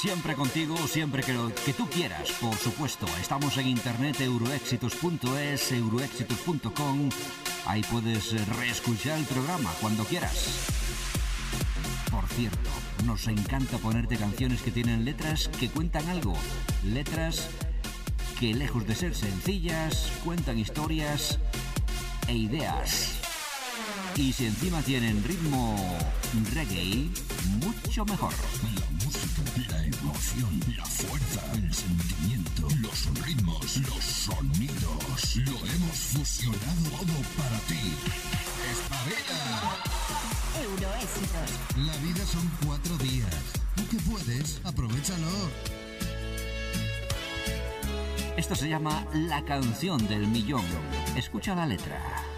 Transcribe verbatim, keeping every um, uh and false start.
Siempre contigo, siempre que, lo, que tú quieras, por supuesto. Estamos en internet, euroéxitos punto es, euroéxitos punto com. Ahí puedes reescuchar el programa cuando quieras. Por cierto, nos encanta ponerte canciones que tienen letras que cuentan algo. Letras que, lejos de ser sencillas, cuentan historias e ideas. Y si encima tienen ritmo reggae, mucho mejor. La música, la emoción, la fuerza, el sentimiento, los ritmos, los sonidos. Lo hemos fusionado todo para ti. ¡Espabila! Euroéxitos. La vida son cuatro días. ¿Tú qué puedes? Aprovechalo. Esto se llama La Canción del Millón. Escucha la letra.